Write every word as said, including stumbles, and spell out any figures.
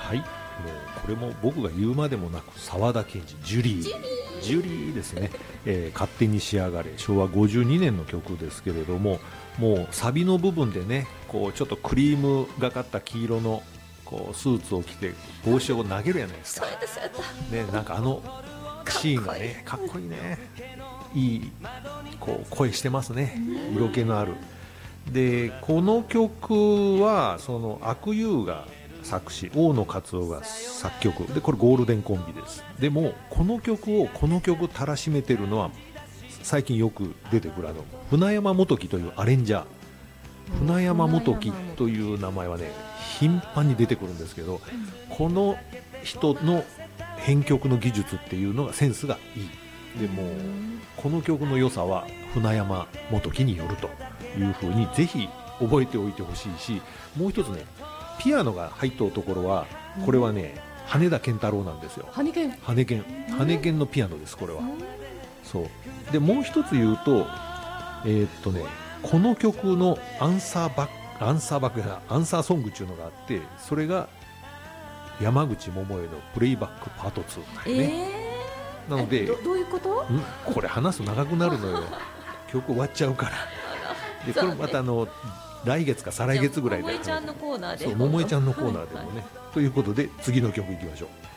はい、もうこれも僕が言うまでもなく沢田研二ジュリージュリーですね、えー、勝手に仕上がれしょうわごじゅうにねんの曲ですけれども、もうサビの部分でねこうちょっとクリームがかった黄色のこうスーツを着て帽子を投げるじゃないですか。ね、なんかあのシーンがねかっこいいね、いいこう声してますね、色気のある。でこの曲はその阿久悠が作詞、大野勝夫が作曲で、これゴールデンコンビです。でもこの曲をこの曲たらしめてるのは最近よく出てくるあの船山元樹というアレンジャー、船山元樹という名前はね頻繁に出てくるんですけど、この人の編曲の技術っていうのがセンスがいい。でもこの曲の良さは船山元樹によるというふうにぜひ覚えておいてほしいし、もう一つねピアノが入ったところはこれはね羽田健太郎なんですよ。 羽根羽根羽根のピアノですこれは。そうでもう一つ言うとえー、っとねこの曲のアンサーバックアンサーバックやアンサーソングっていうのがあって、それが山口百恵のプレイバックパートツーなんでね、えー、なのでど, どういうこと？ んこれ話すと長くなるのよ曲終わっちゃうからでこれまたあの来月か再来月ぐらいで桃江ちゃんのコーナーでそう桃江ちゃんのコーナーでもね、はい、ということで次の曲いきましょう。